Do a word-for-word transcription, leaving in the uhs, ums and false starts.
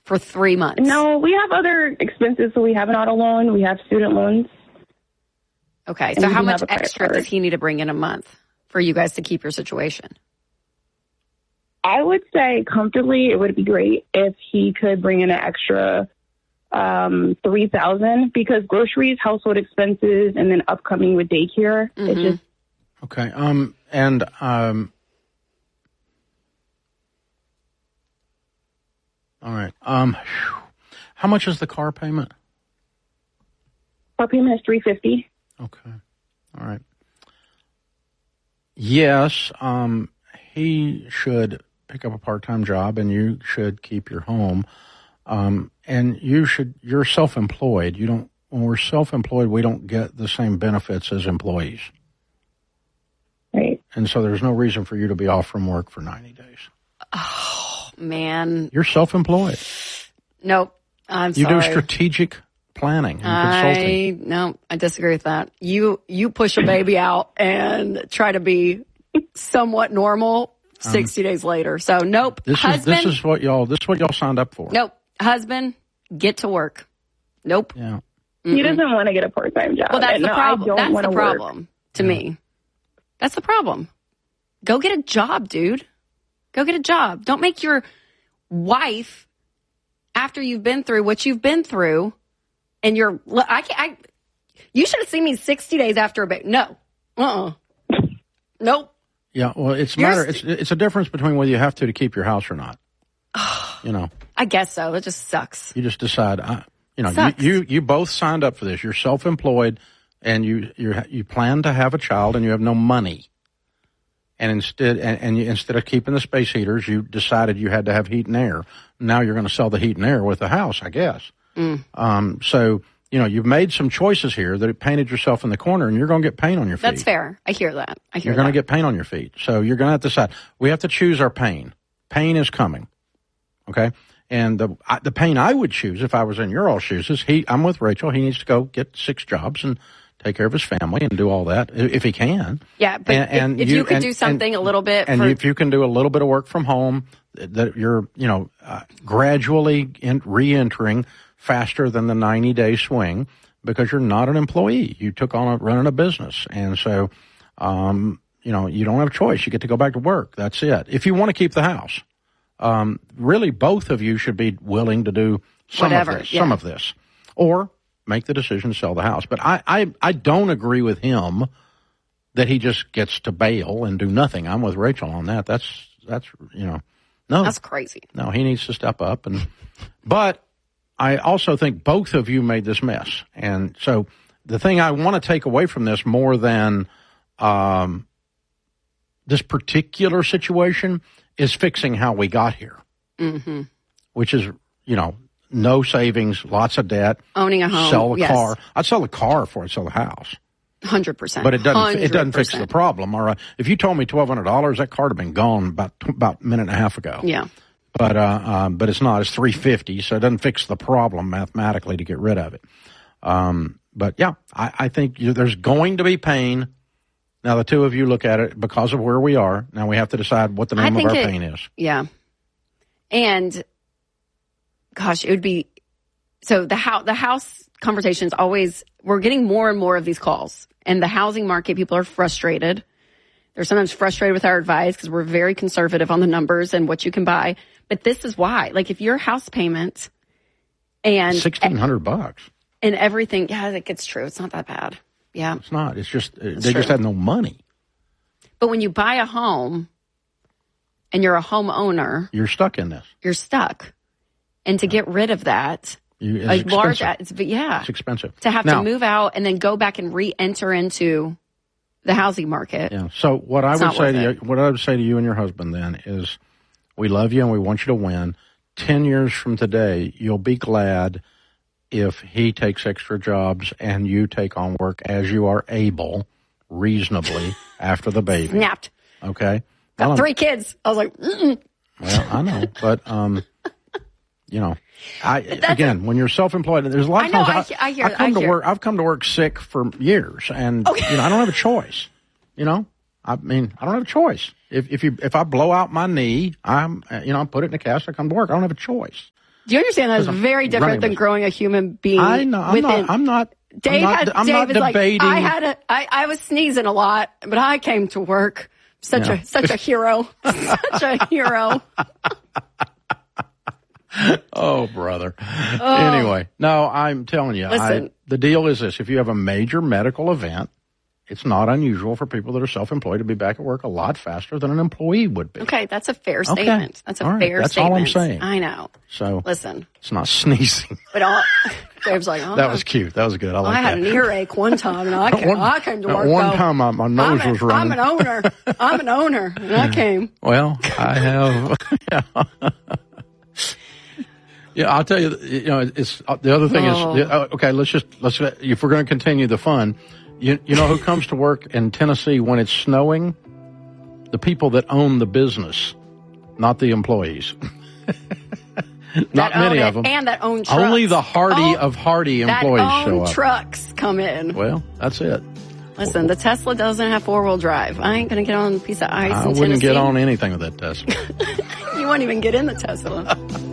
for three months? No, we have other expenses. So we have an auto loan. We have student loans. Okay. So how much extra does he need to bring in a month for you guys to keep your situation? I would say comfortably it would be great if he could bring in an extra um, three thousand dollars because groceries, household expenses, and then upcoming with daycare. Mm-hmm. It just okay. Um, and um, all right. Um, how much is the car payment? Car payment is three fifty. Okay. All right. Yes. Um, he should pick up a part-time job, and you should keep your home. Um, and you should, you're self-employed. You don't, when we're self-employed, we don't get the same benefits as employees. Right. And so there's no reason for you to be off from work for ninety days. Oh, man. You're self-employed. Nope. I'm you sorry. do strategic planning and consulting. I, no, I disagree with that. You, you push a baby out and try to be somewhat normal sixty um, days later. So nope. This husband, is, this is what y'all, this is what y'all signed up for. Nope. Husband, get to work. Nope. Yeah. Mm-mm. He doesn't want to get a part-time job. Well, that's the no, problem. That's the work. problem to yeah. me. That's the problem. Go get a job, dude. Go get a job. Don't make your wife, after you've been through what you've been through, and you're, I can't, I, you should have seen me sixty days after a baby. No. Uh-uh. Nope. Yeah, well, it's You're matter. st- it's it's a difference between whether you have to to keep your house or not. You know. I guess so. It just sucks. You just decide. I, you know, you, you you both signed up for this. You're self-employed, and you you you plan to have a child, and you have no money. And instead, and, and you, instead of keeping the space heaters, you decided you had to have heat and air. Now you're going to sell the heat and air with the house, I guess. Mm. Um. So you know, you've made some choices here that it painted yourself in the corner, and you're going to get pain on your feet. That's fair. I hear that. I hear You're going that. to get pain on your feet. So you're going to have to decide. We have to choose our pain. Pain is coming. Okay? And the I, the pain I would choose if I was in your all shoes is he, I'm with Rachel. He needs to go get six jobs and take care of his family and do all that if he can. Yeah, but and, and if, if you, you could and, do something and, a little bit. And for... if you can do a little bit of work from home, that you're, you know, uh, gradually in, re-entering faster than the ninety-day swing, because you're not an employee. You took on a, running a business. And so, um, you know, you don't have a choice. You get to go back to work. That's it. If you want to keep the house, um, really both of you should be willing to do some Whatever, of this, yeah. some of this, or make the decision to sell the house. But I, I, I don't agree with him that he just gets to bail and do nothing. I'm with Rachel on that. That's, that's, you know, no. That's crazy. No, he needs to step up. And, but I also think both of you made this mess. And so the thing I want to take away from this more than um, this particular situation is fixing how we got here, mm-hmm. which is, you know, no savings, lots of debt. Owning a home. Sell the yes. car. I'd sell the car before I'd sell the house. one hundred percent. But it doesn't, one hundred percent. it doesn't fix the problem. All right. If you told me twelve hundred dollars, that car would have been gone about, about a minute and a half ago. Yeah. But uh, um, but it's not. It's three fifty, so it doesn't fix the problem mathematically to get rid of it. Um, but yeah, I, I think you, there's going to be pain. Now the two of you look at it because of where we are. Now we have to decide what the name of our it, pain is. Yeah, and gosh, it would be so the house. The house conversations always. We're getting more and more of these calls, and the housing market. People are frustrated. They're sometimes frustrated with our advice because we're very conservative on the numbers and what you can buy. But this is why. Like, if your house payment and sixteen hundred bucks and everything, yeah, it gets true. It's not that bad. Yeah, it's not. It's just it's they true. just have no money. But when you buy a home and you're a homeowner, you're stuck in this. You're stuck, and to get rid of that, you, it's a expensive. large, it's, yeah, it's expensive to have now, to move out and then go back and re-enter into the housing market. Yeah. So what I would say to you, what I would say to you and your husband then is, we love you and we want you to win. Ten years from today, you'll be glad if he takes extra jobs and you take on work as you are able, reasonably, after the baby. Snapped. Okay. Got well, three kids. I was like, mm-mm. Well, I know, but um, you know, I again, when you're self-employed, there's a lot of I know, times I, I hear. I come I to hear. work. I've come to work sick for years, and okay. you know, I don't have a choice. You know, I mean, I don't have a choice. If if you if I blow out my knee, I'm you know, I put it in a cast. I come to work. I don't have a choice. Do you understand that is very different than growing a human being? I know. I'm within, not. I'm not. Dave I'm not, had, I'm Dave not is debating. Like, I had a, I, I was sneezing a lot, but I came to work. Such yeah. a, such a hero. Such a hero. Oh, brother. Oh. Anyway, no, I'm telling you, Listen. I, the deal is this. If you have a major medical event, it's not unusual for people that are self-employed to be back at work a lot faster than an employee would be. Okay, that's a fair Okay. statement. That's a all right. fair that's statement. That's all I'm saying. I know. So listen, it's not sneezing. But all, Dave's like, oh, that was cute. That was good. I like I had that. an earache one time, and I came, one, I came to work. One though. time, my, my nose I'm a, was running. I'm an owner. I'm an owner, and I came. Well, I have. Yeah. Yeah, I'll tell you. You know, it's uh, the other thing Oh. is uh, okay. Let's just let's if we're going to continue the fun. You you know who comes to work in Tennessee when it's snowing? The people that own the business, not the employees. Not That many own of them. it, and that own trucks. Only the hardy Oh, of hardy that employees own show up. trucks come in. Well, that's it. Listen, the Tesla doesn't have four-wheel drive. I ain't going to get on a piece of ice I in wouldn't Tennessee. get on anything with that Tesla. You won't even get in the Tesla.